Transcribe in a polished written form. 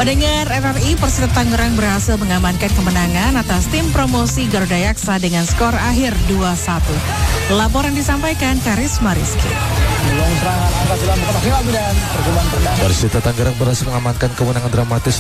Pendengar RRI, Persita Tangerang berhasil mengamankan kemenangan atas tim promosi Garuda Yaksa dengan skor akhir 2-1. Laporan disampaikan Karisma Rizky. Peluang serangan angka silam bukan final dan percobaan perdana. Persita Tangerang berhasil mengamankan kemenangan dramatis